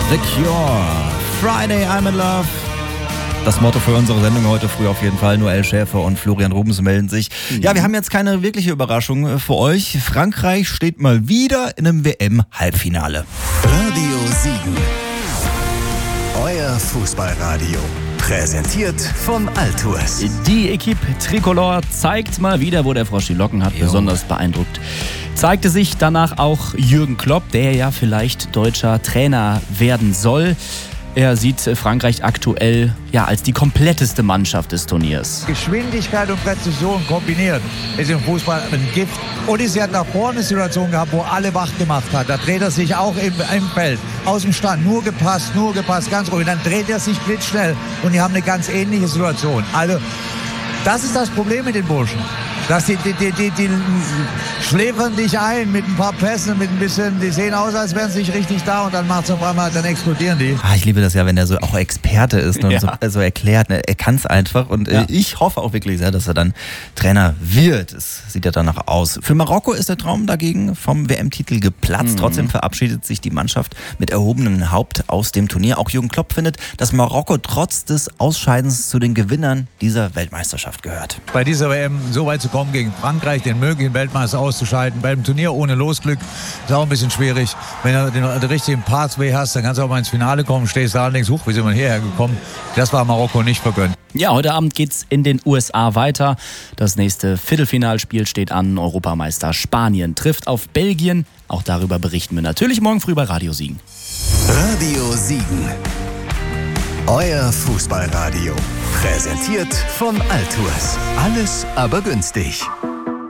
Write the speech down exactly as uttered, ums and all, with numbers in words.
The Cure, Friday I'm in Love. Das Motto für unsere Sendung heute früh auf jeden Fall. Noel Schäfer und Florian Rubens melden sich. Mhm. Ja, wir haben jetzt keine wirkliche Überraschung für euch. Frankreich steht mal wieder in einem W M-Halbfinale. Radio Siegen. Euer Fußballradio. Präsentiert von Altours. Die Equipe Tricolore zeigt mal wieder, wo der Frosch die Locken hat. Jo. Besonders beeindruckt zeigte sich danach auch Jürgen Klopp, der ja vielleicht deutscher Trainer werden soll. Er sieht Frankreich aktuell ja als die kompletteste Mannschaft des Turniers. Geschwindigkeit und Präzision kombiniert ist im Fußball ein Gift. Und sie hat nach vorne eine Situation gehabt, wo alle wach gemacht hat. Da dreht er sich auch im, im Feld, aus dem Stand, nur gepasst, nur gepasst, ganz ruhig. Dann dreht er sich blitzschnell und die haben eine ganz ähnliche Situation. Also das ist das Problem mit den Burschen. Dass die, die, die, die, die schläfern dich ein mit ein paar Pässen, mit ein bisschen, die sehen aus, als wären sie nicht richtig da und dann macht's auf einmal, dann explodieren die. Ah, ich liebe das ja, wenn er so auch Experte ist und ja. so, so erklärt, ne? Er kann es einfach und ja. ich hoffe auch wirklich sehr, dass er dann Trainer wird. Es sieht ja danach aus. Für Marokko ist der Traum dagegen vom W M-Titel geplatzt. Mhm. Trotzdem verabschiedet sich die Mannschaft mit erhobenem Haupt aus dem Turnier. Auch Jürgen Klopp findet, dass Marokko trotz des Ausscheidens zu den Gewinnern dieser Weltmeisterschaft gehört. Bei dieser W M so weit zu kommen, gegen Frankreich, den möglichen Weltmeister auszuschalten. Beim Turnier ohne Losglück ist auch ein bisschen schwierig. Wenn du den, den richtigen Pathway hast, dann kannst du auch mal ins Finale kommen, stehst da und denkst, huch, wie sind wir hierher gekommen? Das war Marokko nicht vergönnt. Ja, heute Abend geht's in den U S A weiter. Das nächste Viertelfinalspiel steht an. Europameister Spanien trifft auf Belgien. Auch darüber berichten wir natürlich morgen früh bei Radio Siegen. Radio Siegen. Euer Fußballradio. Präsentiert von Altours. Alles aber günstig.